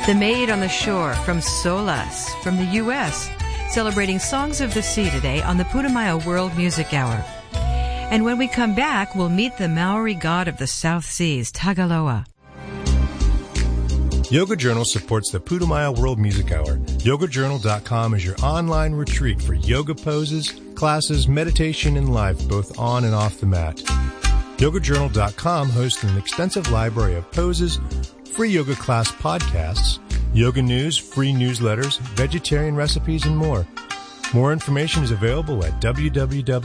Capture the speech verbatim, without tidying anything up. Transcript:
The Maid on the Shore from Solas from the U S, celebrating Songs of the Sea today on the Putumayo World Music Hour. And when we come back, we'll meet the Maori god of the South Seas, Tagaloa. Yoga Journal supports the Putumayo World Music Hour. yoga journal dot com is your online retreat for yoga poses, classes, meditation, and life, both on and off the mat. yoga journal dot com hosts an extensive library of poses, free yoga class podcasts, yoga news, free newsletters, vegetarian recipes, and more. More information is available at w w w